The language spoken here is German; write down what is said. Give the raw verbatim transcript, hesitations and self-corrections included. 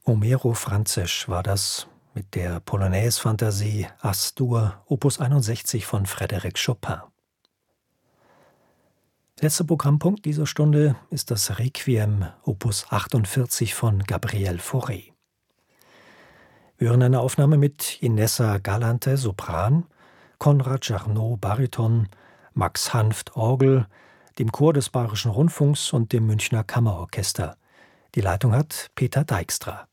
Homero Franzesch war das mit der Polonaise-Fantasie As-Dur, Opus einundsechzig von Frédéric Chopin. Letzter Programmpunkt dieser Stunde ist das Requiem, Opus achtundvierzig von Gabriel Fauré. Wir hören eine Aufnahme mit Inessa Galante, Sopran, Konrad Jarnot, Bariton, Max Hanft, Orgel, dem Chor des Bayerischen Rundfunks und dem Münchner Kammerorchester. Die Leitung hat Peter Dijkstra.